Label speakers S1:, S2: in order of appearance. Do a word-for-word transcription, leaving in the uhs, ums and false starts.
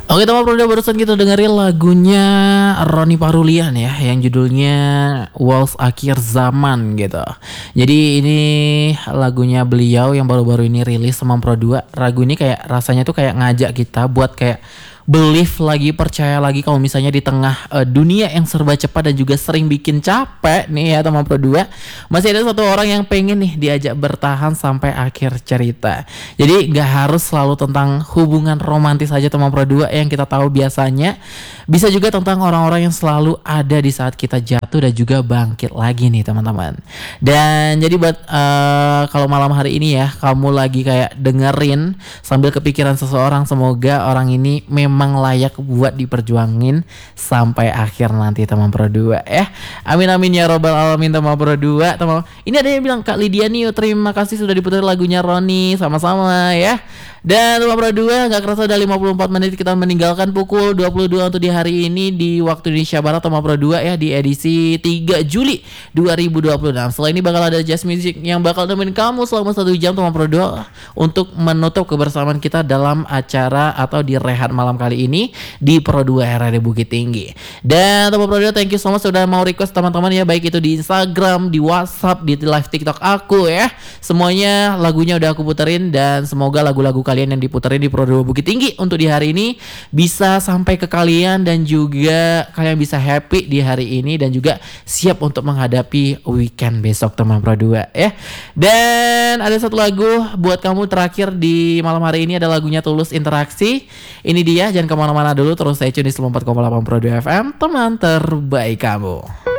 S1: Oke teman Proda, barusan kita dengerin lagunya Ronny Parulian ya, yang judulnya Waltz Akhir Zaman gitu. Jadi ini lagunya beliau yang baru-baru ini rilis sama Pro dua. Lagu ini kayak rasanya tuh kayak ngajak kita buat kayak believe lagi, percaya lagi kalau misalnya di tengah uh, dunia yang serba cepat dan juga sering bikin capek nih ya teman Pro dua, masih ada satu orang yang pengen nih diajak bertahan sampai akhir cerita. Jadi gak harus selalu tentang hubungan romantis aja teman Pro dua yang kita tahu biasanya, bisa juga tentang orang-orang yang selalu ada di saat kita jatuh dan juga bangkit lagi nih teman-teman. Dan jadi buat uh, kalau malam hari ini ya kamu lagi kayak dengerin sambil kepikiran seseorang, semoga orang ini memang memang layak buat diperjuangin sampai akhir nanti teman Pro dua ya. Amin amin ya robbal alamin teman Pro dua. Teman, ini ada yang bilang Kak Lydia nih, terima kasih sudah diputar lagunya Ronny, sama-sama ya. Dan teman Pro dua, gak kerasa udah lima puluh empat menit kita meninggalkan pukul dua puluh dua untuk di hari ini di waktu Indonesia Barat teman Pro dua ya, di edisi tiga Juli dua ribu dua puluh enam. Setelah ini bakal ada Jazz Music yang bakal nemenin kamu selama satu jam teman Pro dua untuk menutup kebersamaan kita dalam acara atau di rehat malam kali ini di Pro dua R R D Bukit Tinggi. Dan teman Pro dua, thank you so much sudah mau request teman-teman ya, baik itu di Instagram, di WhatsApp, di live TikTok aku ya. Semuanya lagunya udah aku puterin dan semoga lagu-lagu kalian yang diputerin di Pro dua Bukit Tinggi untuk di hari ini bisa sampai ke kalian dan juga kalian bisa happy di hari ini dan juga siap untuk menghadapi weekend besok teman Pro dua ya. Dan ada satu lagu buat kamu terakhir di malam hari ini, ada lagunya Tulus Interaksi. Ini dia, jangan kemana-mana dulu, terus stay tune di sembilan puluh empat koma delapan Pro dua F M, teman terbaik kamu.